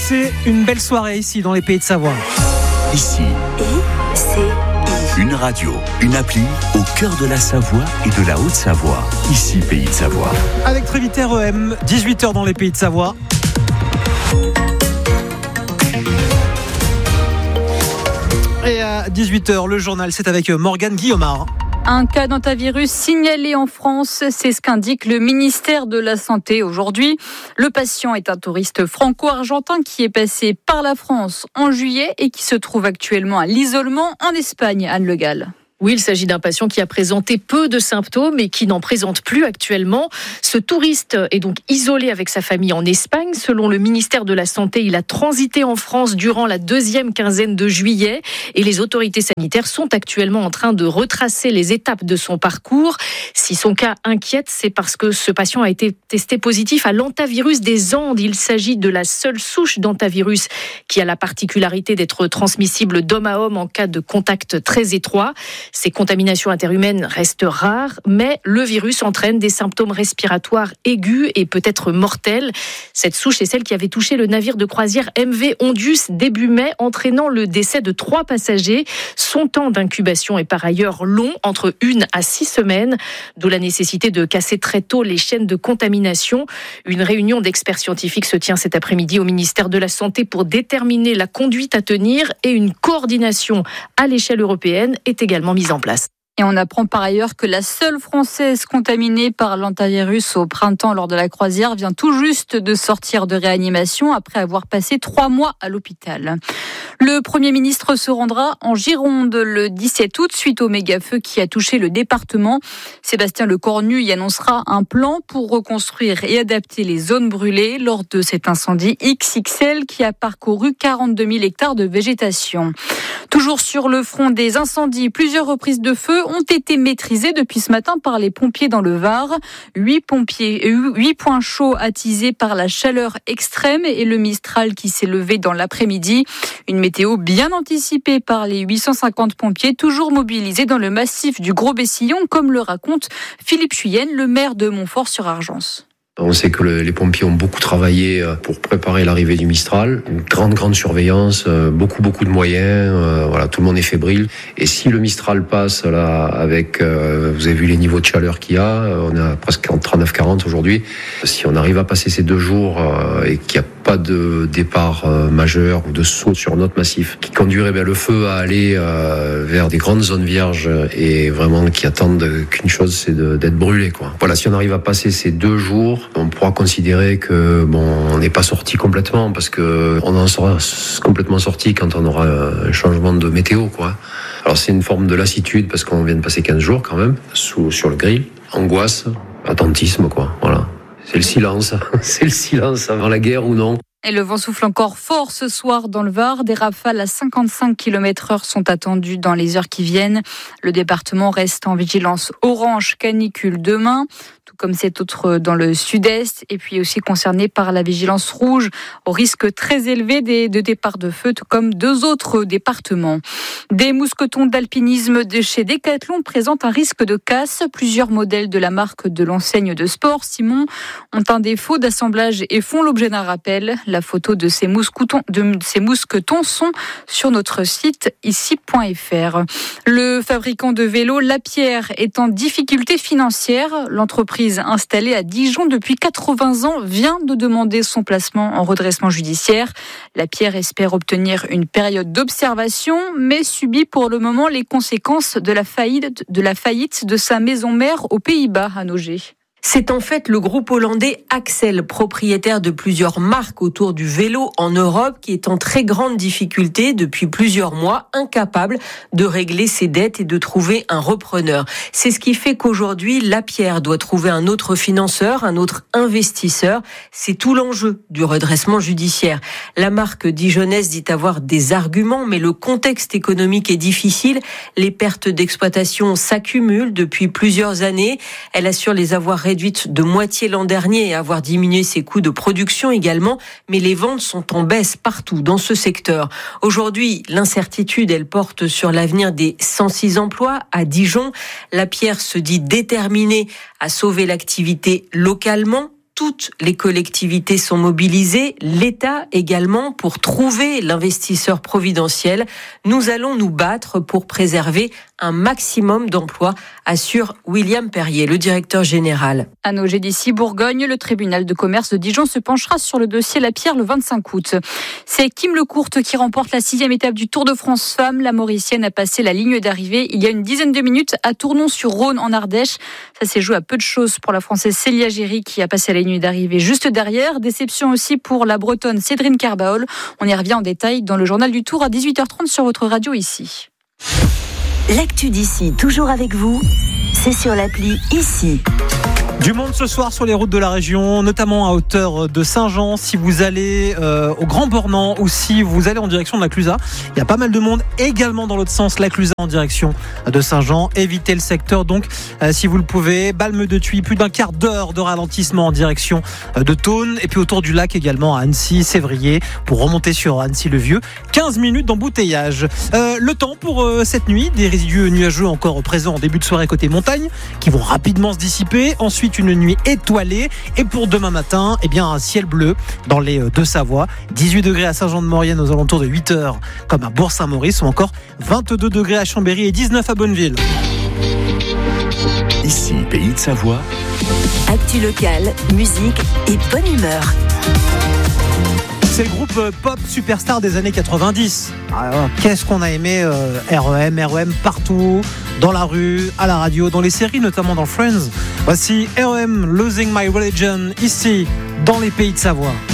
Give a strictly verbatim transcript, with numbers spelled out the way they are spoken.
C'est une belle soirée ici dans les Pays de Savoie. Ici, I C I. Une radio, une appli au cœur de la Savoie et de la Haute-Savoie. Ici, Pays de Savoie. Avec très vite R E M, dix-huit heures dans les Pays de Savoie. Et à dix-huit heures, le journal, c'est avec Morgane Guillaumard. Un cas d'hantavirus signalé en France, c'est ce qu'indique le ministère de la Santé aujourd'hui. Le patient est un touriste franco-argentin qui est passé par la France en juillet et qui se trouve actuellement à l'isolement en Espagne, Anne Le Gall. Oui, il s'agit d'un patient qui a présenté peu de symptômes et qui n'en présente plus actuellement. Ce touriste est donc isolé avec sa famille en Espagne. Selon le ministère de la Santé, il a transité en France durant la deuxième quinzaine de juillet et les autorités sanitaires sont actuellement en train de retracer les étapes de son parcours. Si son cas inquiète, c'est parce que ce patient a été testé positif à l'hantavirus des Andes. Il s'agit de la seule souche d'hantavirus qui a la particularité d'être transmissible d'homme à homme en cas de contact très étroit. Ces contaminations interhumaines restent rares, mais le virus entraîne des symptômes respiratoires aigus et peut-être mortels. Cette souche est celle qui avait touché le navire de croisière M V Ondius début mai, entraînant le décès de trois passagers. Son temps d'incubation est par ailleurs long, entre une à six semaines, d'où la nécessité de casser très tôt les chaînes de contamination. Une réunion d'experts scientifiques se tient cet après-midi au ministère de la Santé pour déterminer la conduite à tenir et une coordination à l'échelle européenne est également mise en place. Et on apprend par ailleurs que la seule Française contaminée par l'hantavirus au printemps lors de la croisière vient tout juste de sortir de réanimation après avoir passé trois mois à l'hôpital. Le Premier ministre se rendra en Gironde le dix-sept août suite au méga-feu qui a touché le département. Sébastien Lecornu y annoncera un plan pour reconstruire et adapter les zones brûlées lors de cet incendie X X L qui a parcouru quarante-deux mille hectares de végétation. Toujours sur le front des incendies, plusieurs reprises de feu ont été maîtrisées depuis ce matin par les pompiers dans le Var. Huit pompiers, huit points chauds attisés par la chaleur extrême et le Mistral qui s'est levé dans l'après-midi. Une météo bien anticipée par les huit cent cinquante pompiers, toujours mobilisés dans le massif du Gros-Bessillon, comme le raconte Philippe Chuyenne, le maire de Montfort-sur-Argence. On sait que le, les pompiers ont beaucoup travaillé pour préparer l'arrivée du Mistral. Une grande, grande surveillance, beaucoup, beaucoup de moyens. Euh, voilà, tout le monde est fébrile. Et si le Mistral passe là avec, euh, vous avez vu les niveaux de chaleur qu'il y a, on est à presque trente-neuf quarante aujourd'hui. Si on arrive à passer ces deux jours euh, et qu'il n'y a pas de départ euh, majeur ou de saut sur notre massif qui conduirait bien le feu à aller euh, vers des grandes zones vierges et vraiment qui attendent qu'une chose, c'est de, d'être brûlé, quoi. Voilà, si on arrive à passer ces deux jours, on pourra considérer que bon, on n'est pas sorti complètement parce que on en sera complètement sorti quand on aura un changement de météo, quoi. Alors c'est une forme de lassitude parce qu'on vient de passer quinze jours quand même sous sur le grill, angoisse, attentisme, quoi. Voilà. C'est le silence, c'est le silence avant la guerre ou non. Et le vent souffle encore fort ce soir dans le Var. Des rafales à cinquante-cinq kilomètres heure sont attendues dans les heures qui viennent. Le département reste en vigilance orange canicule demain, tout comme cet autre dans le sud-est. Et puis aussi concerné par la vigilance rouge au risque très élevé des, de départ de feu, tout comme deux autres départements. Des mousquetons d'alpinisme de chez Decathlon présentent un risque de casse. Plusieurs modèles de la marque de l'enseigne de sport Simon ont un défaut d'assemblage et font l'objet d'un rappel. La photo de ces mousquetons, de ces mousquetons sont sur notre site ici point f r. Le fabricant de vélos Lapierre est en difficulté financière. L'entreprise installée à Dijon depuis quatre-vingts ans vient de demander son placement en redressement judiciaire. Lapierre espère obtenir une période d'observation, mais subit pour le moment les conséquences de la faillite de, la faillite de sa maison mère aux Pays-Bas à Nogé. C'est en fait le groupe hollandais Axel, propriétaire de plusieurs marques autour du vélo en Europe, qui est en très grande difficulté depuis plusieurs mois, incapable de régler ses dettes et de trouver un repreneur. C'est ce qui fait qu'aujourd'hui, Lapierre doit trouver un autre financeur, un autre investisseur. C'est tout l'enjeu du redressement judiciaire. La marque dijonnaise dit avoir des arguments, mais le contexte économique est difficile. Les pertes d'exploitation s'accumulent depuis plusieurs années. Elle assure les avoir réduites de moitié l'an dernier et avoir diminué ses coûts de production également, mais les ventes sont en baisse partout dans ce secteur. Aujourd'hui, l'incertitude, elle porte sur l'avenir des cent six emplois à Dijon. Lapierre se dit déterminée à sauver l'activité localement, toutes les collectivités sont mobilisées, l'État également, pour trouver l'investisseur providentiel. Nous allons nous battre pour préserver un maximum d'emplois, assure William Perrier, le directeur général. À Nogé d'ici Bourgogne, le tribunal de commerce de Dijon se penchera sur le dossier La Pierre le vingt-cinq août. C'est Kim Lecourte qui remporte la sixième étape du Tour de France Femmes. La Mauricienne a passé la ligne d'arrivée il y a une dizaine de minutes à Tournon-sur-Rhône en Ardèche. Ça s'est joué à peu de choses pour la Française Célia Géry qui a passé la ligne d'arrivée juste derrière. Déception aussi pour la Bretonne Cédrine Carbaol. On y revient en détail dans le journal du Tour à dix-huit heures trente sur votre radio ici. L'actu d'ici, toujours avec vous, c'est sur l'appli Ici. Du monde ce soir sur les routes de la région, notamment à hauteur de Saint-Jean. Si vous allez euh, au Grand Bornand ou si vous allez en direction de la Clusaz, il y a pas mal de monde également dans l'autre sens, la Clusaz en direction de Saint-Jean. Évitez le secteur donc euh, si vous le pouvez. Balme de Thuit, plus d'un quart d'heure de ralentissement en direction de Thônes. Et puis autour du lac également à Annecy, Sévrier, pour remonter sur Annecy-le-Vieux. quinze minutes d'embouteillage. Euh, le temps pour euh, cette nuit, des résidus nuageux encore présents en début de soirée côté montagne, qui vont rapidement se dissiper. Ensuite, une nuit étoilée, et pour demain matin, eh bien un ciel bleu dans les Deux-Savoie, dix-huit degrés à Saint-Jean-de-Maurienne aux alentours de huit heures, comme à Bourg-Saint-Maurice, ou encore vingt-deux degrés à Chambéry et dix-neuf à Bonneville. Ici, Pays de Savoie. Actu locale, musique et bonne humeur. C'est le groupe pop superstar des années quatre-vingt-dix. Alors, qu'est-ce qu'on a aimé euh, R E M, R E M partout, dans la rue, à la radio, dans les séries, notamment dans Friends. Voici R E M, Losing My Religion, ici, dans les Pays de Savoie.